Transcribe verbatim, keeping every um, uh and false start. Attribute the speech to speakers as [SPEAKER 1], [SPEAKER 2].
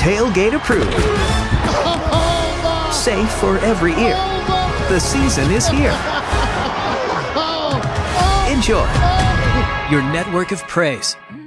[SPEAKER 1] tailgate approved. Safe for every ear. The season is here. Enjoy your network of praise.